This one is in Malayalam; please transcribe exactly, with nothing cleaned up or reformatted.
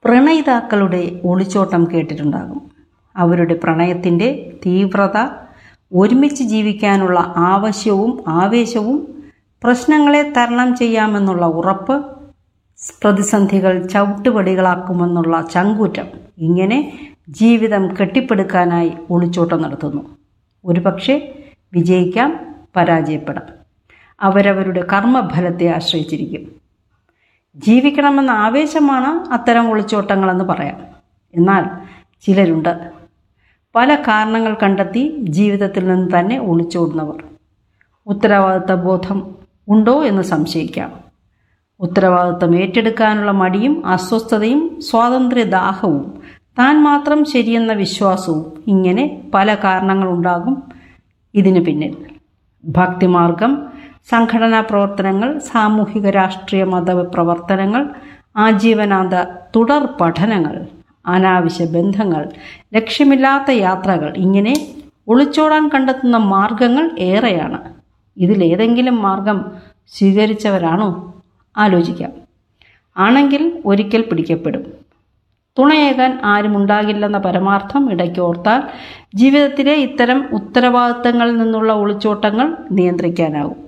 പ്രണയിതാക്കളുടെ ഒളിച്ചോട്ടം കേട്ടിട്ടുണ്ടാകും. അവരുടെ പ്രണയത്തിൻ്റെ തീവ്രത, ഒരുമിച്ച് ജീവിക്കാനുള്ള ആവശ്യവും ആവേശവും, പ്രശ്നങ്ങളെ തരണം ചെയ്യാമെന്നുള്ള ഉറപ്പ്, പ്രതിസന്ധികൾ ചവിട്ടുപടികളാക്കുമെന്നുള്ള ചങ്കൂറ്റം, ഇങ്ങനെ ജീവിതം കെട്ടിപ്പടുക്കാനായി ഒളിച്ചോട്ടം നടത്തുന്നു. ഒരുപക്ഷെ വിജയിക്കാം, പരാജയപ്പെടാം. അവരവരുടെ കർമ്മഫലത്തെ ആശ്രയിച്ചിരിക്കും. ജീവിക്കണമെന്ന ആവേശമാണ് അത്തരം ഒളിച്ചോട്ടങ്ങളെന്ന് പറയാം. എന്നാൽ ചിലരുണ്ട് പല കാരണങ്ങൾ കണ്ടെത്തി ജീവിതത്തിൽ നിന്ന് തന്നെ ഒളിച്ചോടുന്നവർ. ഉത്തരവാദിത്ത ബോധം ഉണ്ടോ എന്ന് സംശയിക്കാം. ഉത്തരവാദിത്തം ഏറ്റെടുക്കാനുള്ള മടിയും അസ്വസ്ഥതയും സ്വാതന്ത്ര്യദാഹവും താൻ മാത്രം ശരിയെന്ന വിശ്വാസവും, ഇങ്ങനെ പല കാരണങ്ങളുണ്ടാകും ഇതിന് പിന്നിൽ. ഭക്തിമാർഗം, സംഘടനാ പ്രവർത്തനങ്ങൾ, സാമൂഹിക രാഷ്ട്രീയ മത പ്രവർത്തനങ്ങൾ, ആജീവനാന്ത തുടർ പഠനങ്ങൾ, അനാവശ്യ ബന്ധങ്ങൾ, ലക്ഷ്യമില്ലാത്ത യാത്രകൾ, ഇങ്ങനെ ഒളിച്ചോടാൻ കണ്ടെത്തുന്ന മാർഗങ്ങൾ ഏറെയാണ്. ഇതിലേതെങ്കിലും മാർഗം സ്വീകരിച്ചവരാണോ? ആലോചിക്കാം. ആണെങ്കിൽ ഒരിക്കൽ പിടിക്കപ്പെടും. തുണയേകാൻ ആരുമുണ്ടാകില്ലെന്ന പരമാർത്ഥം ഇടയ്ക്കോർത്താൽ ജീവിതത്തിലെ ഇത്തരം ഉത്തരവാദിത്തങ്ങളിൽ നിന്നുള്ള ഒളിച്ചോട്ടങ്ങൾ നിയന്ത്രിക്കാനാകും.